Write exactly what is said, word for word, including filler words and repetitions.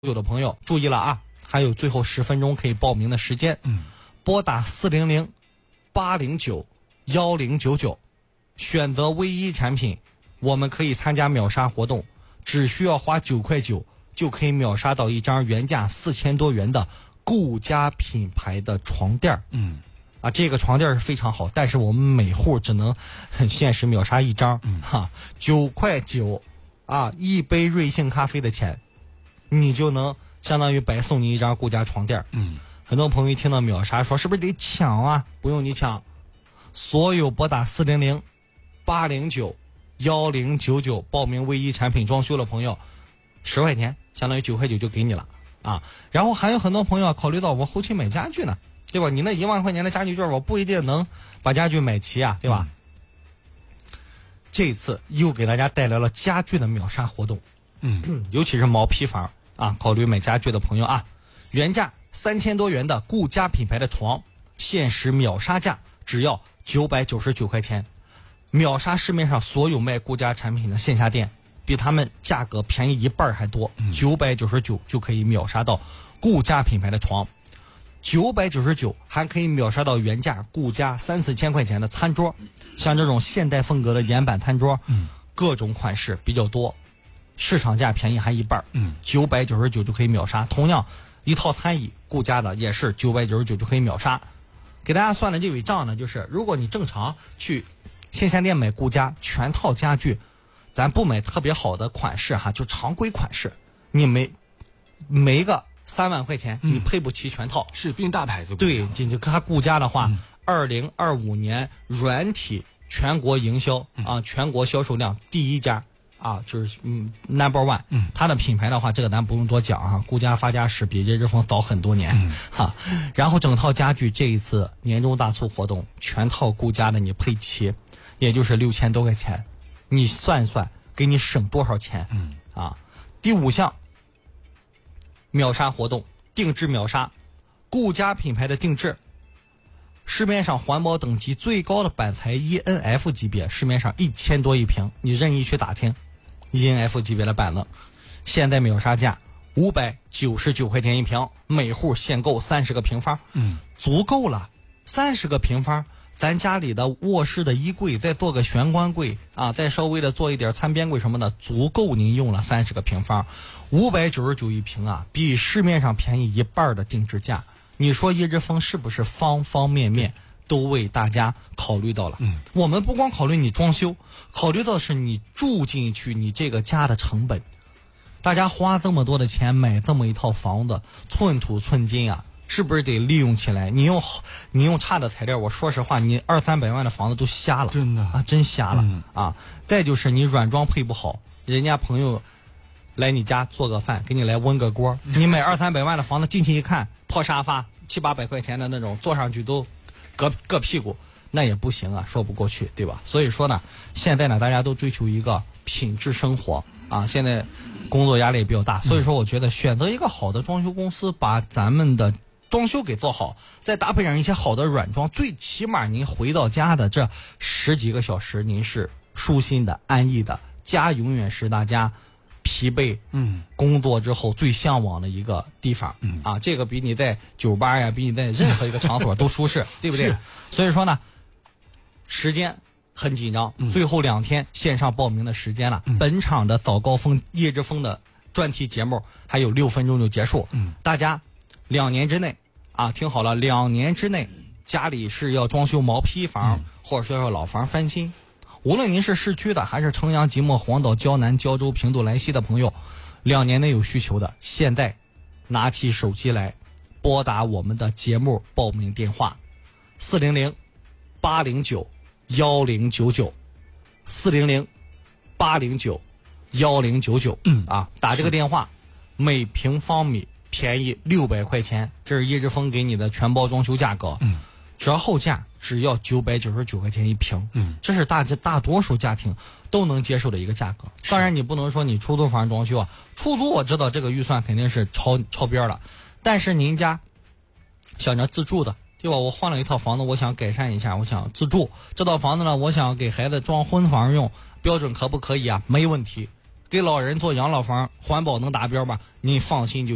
有的朋友注意了啊，还有最后十分钟可以报名的时间。 嗯， 拨打四零零八零九幺零九九，选择唯一产品，我们可以参加秒杀活动，只需要花九块九就可以秒杀到一张原价四千多元的顾家品牌的床垫。 嗯， 啊，这个床垫是非常好，但是我们每户只能很限时秒杀一张。 嗯， 哈，九块九啊，一杯瑞幸咖啡的钱。你就能相当于白送你一张顾家床垫。 嗯， 很多朋友一听到秒杀说是不是得抢啊？不用你抢，所有拨打四零零八零九幺零九九报名唯一产品装修的朋友，十块钱相当于九块九就给你了啊。然后还有很多朋友考虑到我后期买家具呢，对吧？你那一万块钱的家具券，我不一定能把家具买齐啊，对吧？嗯、这次又给大家带来了家具的秒杀活动。 嗯， 尤其是毛坯房。啊，考虑买家具的朋友啊，原价三千多元的顾家品牌的床，限时秒杀价只要九百九十九块钱，秒杀市面上所有卖顾家产品的线下店，比他们价格便宜一半还多，九百九十九就可以秒杀到顾家品牌的床，九百九十九还可以秒杀到原价顾家三四千块钱的餐桌，像这种现代风格的岩板餐桌， 嗯， 各种款式比较多。市场价便宜还一半， 嗯， 九百九十九就可以秒杀。同样，一套餐椅顾家的也是九百九十九就可以秒杀。给大家算的这笔账呢，就是如果你正常去线下店买顾家全套家具，咱不买特别好的款式哈，就常规款式，你没没个三万块钱， 嗯、 你配不齐全套。 是，毕竟大牌子。 对，你就他顾家的话，二零二五年软体全国营销、 嗯、 啊，全国销售量第一家。啊，就是嗯 ，number one， 嗯， 它的品牌的话，这个咱不用多讲啊，顾家发家史比日之风早很多年， 嗯、 哈。然后整套家具这一次年终大促活动，全套顾家的你配齐，也就是六千多块钱，你算算给你省多少钱？ 嗯， 啊，第五项秒杀活动，定制秒杀，顾家品牌的定制。市面上环保等级最高的板材 E N F 级别，市面上一千多一平，你任意去打听 E N F 级别的板子，现在秒杀价五百九十九块钱一平，每户限购三十个平方， 嗯， 足够了。三十个平方，咱家里的卧室的衣柜再做个玄关柜啊，再稍微的做一点餐边柜什么的，足够您用了三十个平方，五百九十九一平啊，比市面上便宜一半的定制价。你说叶之峰是不是方方面面都为大家考虑到了？ 嗯， 我们不光考虑你装修，考虑到的是你住进去你这个家的成本。大家花这么多的钱买这么一套房子，寸土寸金啊，是不是得利用起来？你用你用差的材料，我说实话，你二三百万的房子都瞎了， 真的啊，真瞎了、 嗯、 啊！再就是你软装配不好，人家朋友来你家做个饭，给你来温个锅，你买二三百万的房子进去一看，破沙发七八百块钱的那种，坐上去都硌硌屁股，那也不行啊，说不过去，对吧？所以说呢，现在呢，大家都追求一个品质生活啊，现在工作压力也比较大，所以说我觉得选择一个好的装修公司，把咱们的装修给做好，再搭配上一些好的软装，最起码您回到家的这十几个小时，您是舒心的、安逸的，家永远是大家疲惫嗯工作之后最向往的一个地方。 嗯啊，这个比你在酒吧呀，比你在任何一个场所都舒适，对不对？所以说呢，时间很紧张， 嗯、 最后两天线上报名的时间了。 嗯、 本场的早高峰叶之峰的专题节目还有六分钟就结束。 嗯， 大家两年之内啊，听好了，两年之内家里是要装修毛坯房， 嗯、 或者说要老房翻新。无论您是市区的，还是城阳、即墨、黄岛、胶南、胶州、平度、莱西的朋友，两年内有需求的，现在拿起手机来拨打我们的节目报名电话：四零零八零九幺零九九，四零零八零九幺零九九。嗯啊，打这个电话，每平方米便宜六百块钱，这是叶之峰给你的全包装修价格。 嗯。 折后价只要九百九十九块钱一平， 嗯， 这是大大多数家庭都能接受的一个价格。当然，你不能说你出租房装修啊，出租我知道这个预算肯定是超超标了，但是您家想着自住的，对吧？我换了一套房子，我想改善一下，我想自住这套房子呢，我想给孩子装婚房用，标准可不可以啊？没问题。给老人做养老房，环保能达标吧？您放心就。